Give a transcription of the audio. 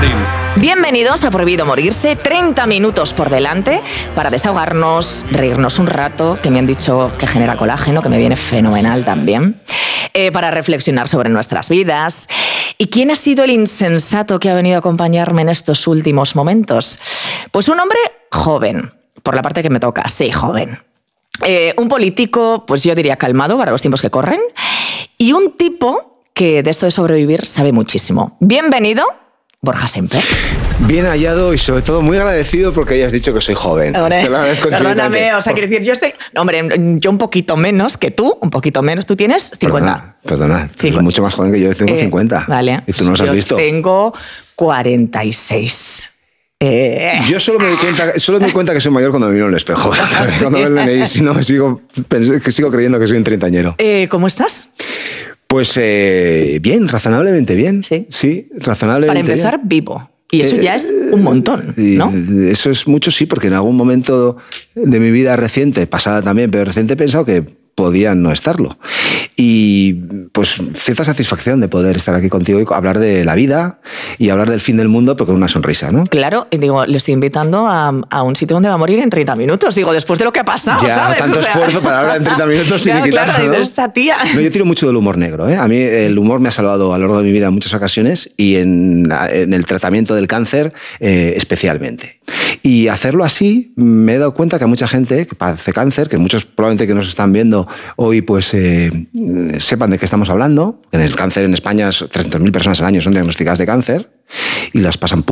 Morín. Bienvenidos a Prohibido Morirse, 30 minutos por delante para desahogarnos, reírnos un rato, que me han dicho que genera colágeno, que me viene fenomenal también, para reflexionar sobre nuestras vidas. ¿Y quién ha sido el insensato que ha venido a acompañarme en estos últimos momentos? Pues un hombre joven, por la parte que me toca, sí, joven. Un político, pues yo diría calmado para los tiempos que corren, y un tipo que de esto de sobrevivir sabe muchísimo. Bienvenido, Borja Semper. Bien hallado y sobre todo muy agradecido porque hayas dicho que soy joven. Hombre, te lo agradezco perdóname, infinitamente. o sea, quiero decir, yo estoy... No, hombre, yo un poquito menos que tú, un poquito menos. ¿Tú tienes 50? Perdona, tú eres mucho más joven que yo tengo 50. Vale. ¿Y tú no los has visto? Yo tengo 46. Yo solo me di cuenta que soy mayor cuando me miro en el espejo. Cuando veo el DNI, si no, sigo creyendo que soy un treintañero. ¿Cómo estás? Pues bien, razonablemente bien. Sí, razonablemente Para empezar, bien. vivo. Y eso ya es un montón, ¿no? Eso es mucho, sí, porque en algún momento de mi vida reciente, pasada también, pero reciente, he pensado que podía no estarlo. Y pues cierta satisfacción de poder estar aquí contigo y hablar de la vida y hablar del fin del mundo, pero con una sonrisa, ¿no? Claro, y digo, le estoy invitando a un sitio donde va a morir en 30 minutos. Digo, después de lo que ha pasado, ya, ¿sabes? tanto esfuerzo para hablar en 30 minutos sin quitarlo, claro, ¿no? esta tía. No, yo tiro mucho del humor negro, ¿eh? A mí el humor me ha salvado a lo largo de mi vida en muchas ocasiones y en el tratamiento del cáncer especialmente. Y hacerlo así, me he dado cuenta que a mucha gente que padece cáncer, que muchos probablemente que nos están viendo hoy, pues sepan de qué estamos hablando. En el cáncer en España, 300.000 personas al año son diagnosticadas de cáncer y las pasan